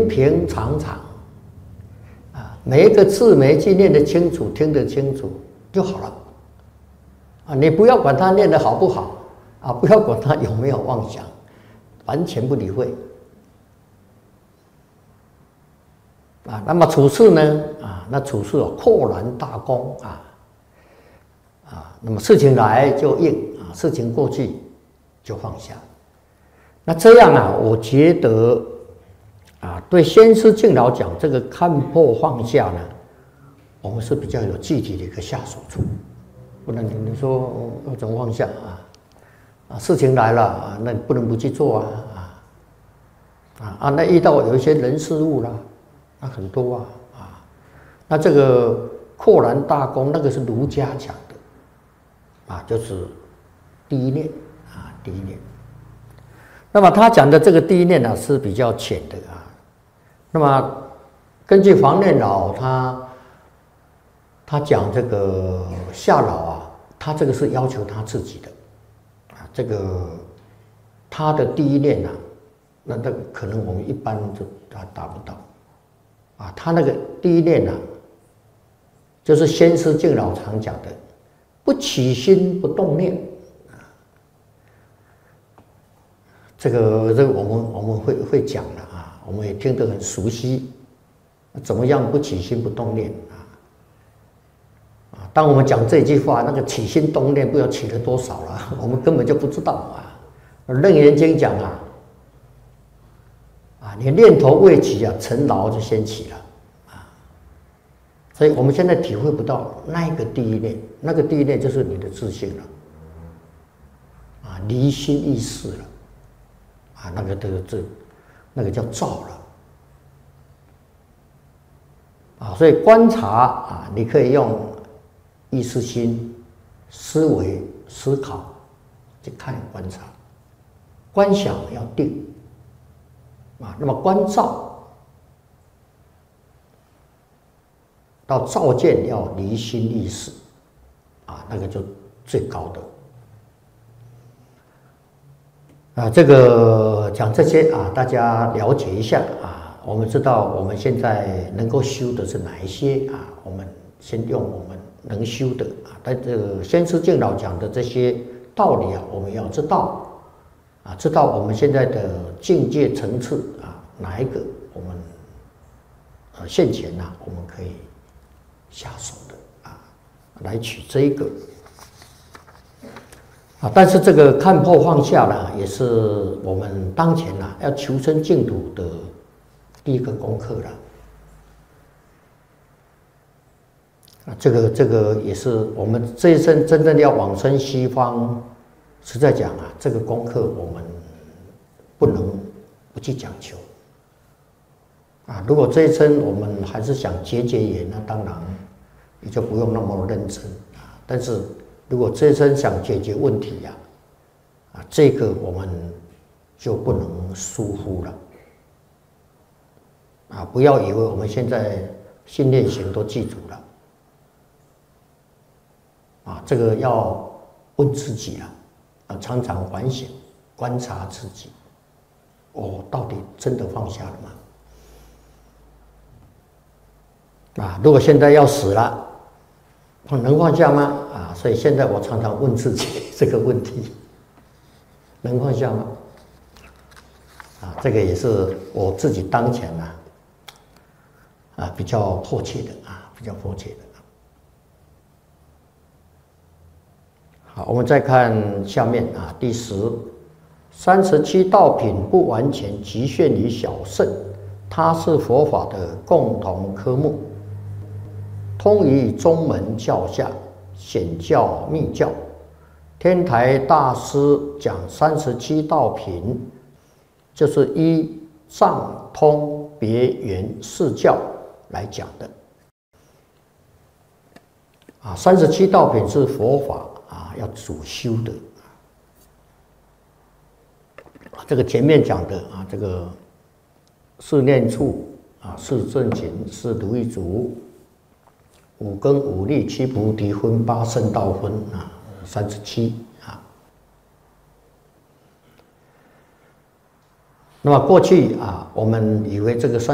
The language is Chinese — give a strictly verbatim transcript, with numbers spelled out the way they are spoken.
平常常，啊，每一个字每一句念得清楚，听得清楚就好了。啊，你不要管他念得好不好，啊，不要管他有没有妄想，完全不理会。啊，那么处事呢？啊，那处事哦，豁然大公啊，啊，那么事情来就应啊，事情过去就放下。那这样啊，我觉得啊，对先师敬老讲这个看破放下呢，我们是比较有具体的一个下手处。不然你说要怎么放下啊？啊，事情来了啊，那不能不去做啊啊啊啊！那遇到有一些人事物啦。那很多啊啊，那这个豁然大公，那个是儒家讲的，啊，就是第一念啊，第一念。那么他讲的这个第一念呢是比较浅的啊。那么根据黄念老他他讲这个夏老啊，他这个是要求他自己的啊，这个他的第一念啊，那那可能我们一般就达达不到。啊，他那个第一念啊，就是先师敬老常讲的“不起心不动念”啊，这个这个我们我们会会讲的啊，我们也听得很熟悉。怎么样不起心不动念啊？啊，当我们讲这句话，那个起心动念不知道起了多少了，我们根本就不知道啊。《楞严经》讲啊。啊，你念头未起啊，尘劳就先起了，啊，所以我们现在体会不到那一个第一念，那个第一念就是你的自信了，啊，离心意识了，啊，那个这个这，那个叫照了，啊，所以观察啊，你可以用意识心、思维、思考去看观察，观想要定。啊，那么观照到照见要离心意识，啊，那个就最高的。啊，这个讲这些啊，大家了解一下啊。我们知道我们现在能够修的是哪一些啊？我们先用我们能修的啊。但这个先师敬老讲的这些道理啊，我们要知道。啊，知道我们现在的境界层次啊，哪一个我们呃现前呐、啊，我们可以下手的啊，来取这一个啊。但是这个看破放下呢，也是我们当前呐、啊、要求生净土的第一个功课了啊。这个这个也是我们这一生真正要往生西方。实在讲啊，这个功课我们不能不去讲求啊。如果这一生我们还是想结结缘，那当然也就不用那么认真啊。但是如果这一生想解决问题呀、啊，啊，这个我们就不能疏忽了啊！不要以为我们现在训练行都记住了啊，这个要问自己了。啊，常常反省、观察自己，我到底真的放下了吗？啊，如果现在要死了，我能放下吗？啊，所以现在我常常问自己这个问题：能放下吗？啊，这个也是我自己当前啊，啊比较迫切的啊，比较迫切的。好，我们再看下面啊，第十三十七道品不完全局限于小乘，它是佛法的共同科目，通于宗门教下，显教密教。天台大师讲三十七道品，就是依藏通别圆四教来讲的。啊，三十七道品是佛法。啊，要主修的啊，这个前面讲的啊，这个四念处啊，四正勤，四如意足，五根五力，七菩提分，八圣道分啊，三十七啊。那么过去啊，我们以为这个三